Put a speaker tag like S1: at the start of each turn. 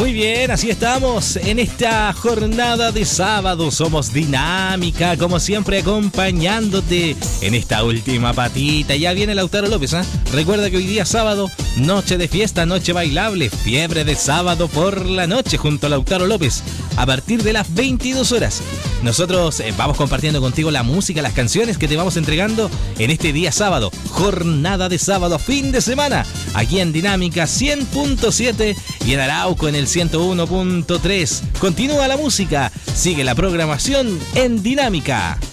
S1: Muy bien, así estamos en esta jornada de sábado. Somos Dinámica, como siempre, acompañándote en esta última patita. Ya viene Lautaro López, ¿eh? Recuerda que hoy día sábado, noche de fiesta, noche bailable, fiebre de sábado por la noche junto a Lautaro López a partir de las 22 horas. Nosotros vamos compartiendo contigo la música, las canciones que te vamos entregando en este día sábado, jornada de sábado, fin de semana, aquí en Dinámica 100.7 y en Arauco en el 101.3. Continúa la música, sigue la programación en Dinámica.